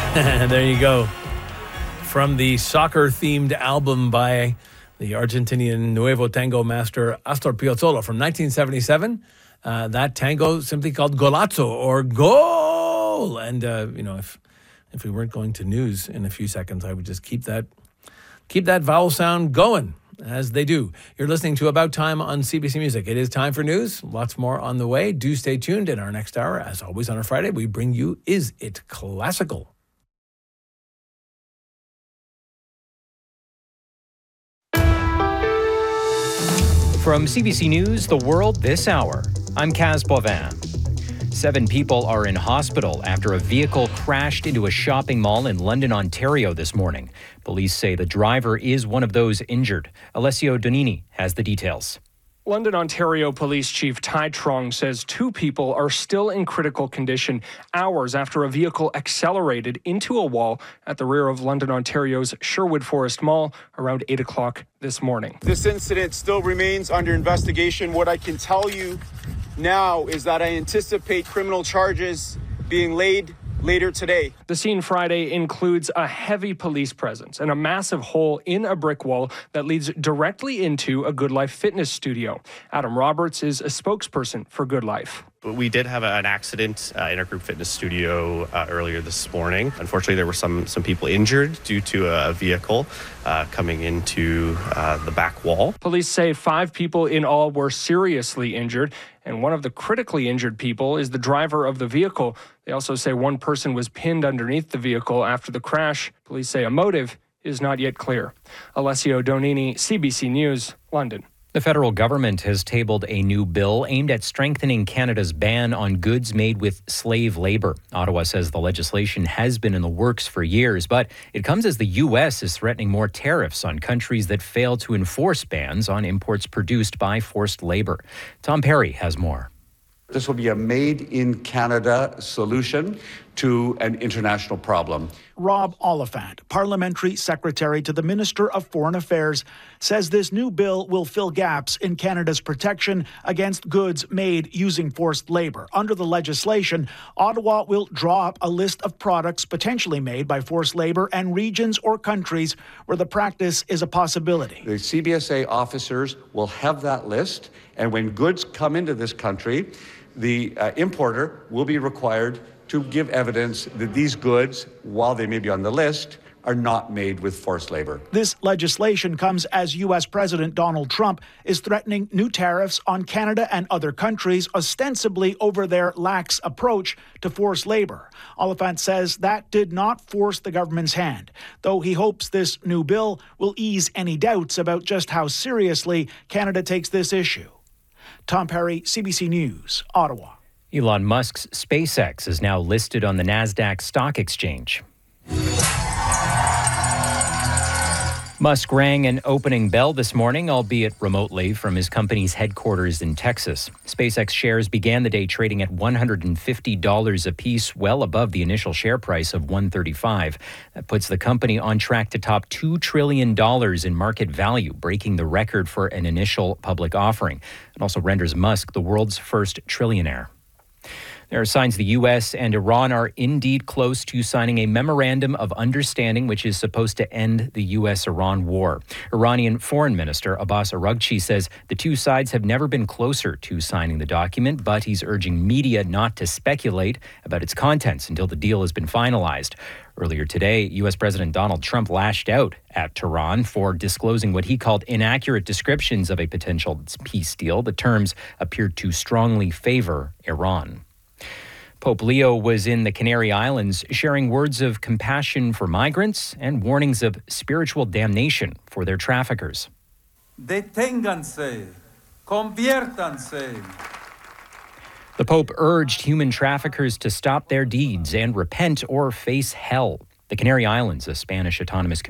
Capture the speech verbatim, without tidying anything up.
There you go. From the soccer-themed album by the Argentinian Nuevo Tango master Astor Piazzolla from nineteen seventy-seven. Uh, that tango simply called Golazo or Goal. And, uh, you know, if if we weren't going to news in a few seconds, I would just keep that keep that vowel sound going, as they do. You're listening to About Time on C B C Music. It is time for news. Lots more on the way. Do stay tuned. In our next hour, as always on a Friday, we bring you Is It Classical? From C B C News, The World this hour, I'm Kaz Bovin. Seven people are in hospital after a vehicle crashed into a shopping mall in London, Ontario this morning. Police say the driver is one of those injured. Alessio Donini has the details. London, Ontario Police Chief Tai Trong says two people are still in critical condition hours after a vehicle accelerated into a wall at the rear of London, Ontario's Sherwood Forest Mall around eight o'clock this morning. This incident still remains under investigation. What I can tell you now is that I anticipate criminal charges being laid later today. The scene Friday includes a heavy police presence and a massive hole in a brick wall that leads directly into a Good Life fitness studio. Adam Roberts is a spokesperson for Good Life. We did have an accident uh, in our group fitness studio uh, earlier this morning. Unfortunately, there were some some people injured due to a vehicle uh, coming into uh, the back wall. Police say five people in all were seriously injured, and one of the critically injured people is the driver of the vehicle. They also say one person was pinned underneath the vehicle after the crash. Police say a motive is not yet clear. Alessio Donini, C B C News, London. The federal government has tabled a new bill aimed at strengthening Canada's ban on goods made with slave labor. Ottawa says the legislation has been in the works for years, but it comes as the U S is threatening more tariffs on countries that fail to enforce bans on imports produced by forced labor. Tom Perry has more. This will be a made-in-Canada solution to an international problem. Rob Oliphant, Parliamentary Secretary to the Minister of Foreign Affairs, says this new bill will fill gaps in Canada's protection against goods made using forced labor. Under the legislation, Ottawa will draw up a list of products potentially made by forced labor and regions or countries where the practice is a possibility. The C B S A officers will have that list, and when goods come into this country, the uh, importer will be required to give evidence that these goods, while they may be on the list, are not made with forced labor. This legislation comes as U S President Donald Trump is threatening new tariffs on Canada and other countries, ostensibly over their lax approach to forced labor. Oliphant says that did not force the government's hand, though he hopes this new bill will ease any doubts about just how seriously Canada takes this issue. Tom Perry, C B C News, Ottawa. Elon Musk's SpaceX is now listed on the Nasdaq Stock Exchange. Musk rang an opening bell this morning, albeit remotely, from his company's headquarters in Texas. SpaceX shares began the day trading at one hundred fifty dollars apiece, well above the initial share price of one hundred thirty-five dollars. That puts the company on track to top two trillion dollars in market value, breaking the record for an initial public offering. It also renders Musk the world's first trillionaire. There are signs the U S and Iran are indeed close to signing a memorandum of understanding which is supposed to end the U S Iran war. Iranian Foreign Minister Abbas Araghchi says the two sides have never been closer to signing the document, but he's urging media not to speculate about its contents until the deal has been finalized. Earlier today, U S President Donald Trump lashed out at Tehran for disclosing what he called inaccurate descriptions of a potential peace deal. The terms appeared to strongly favor Iran. Pope Leo was in the Canary Islands sharing words of compassion for migrants and warnings of spiritual damnation for their traffickers. Deténganse, conviértanse. The Pope urged human traffickers to stop their deeds and repent or face hell. The Canary Islands, a Spanish autonomous